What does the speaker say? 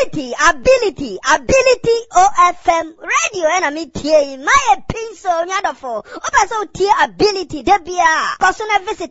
ability OFM radio enemy tie my pinso nyadofo oba so tie ability debia personal visit